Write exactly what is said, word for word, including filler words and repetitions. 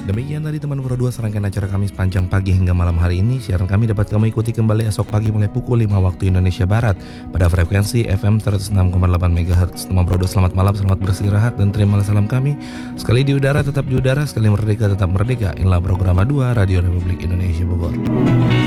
Demikian tadi teman Pro dua serangkaian acara kami sepanjang pagi hingga malam hari ini. Siaran kami dapat kamu ikuti kembali esok pagi mulai pukul lima waktu Indonesia Barat pada frekuensi F M seratus enam koma delapan megahertz. Teman Pro dua selamat malam, selamat beristirahat dan terimalah salam kami. Sekali di udara tetap di udara, sekali merdeka tetap merdeka. Inilah program dua Radio Republik Indonesia Bogor.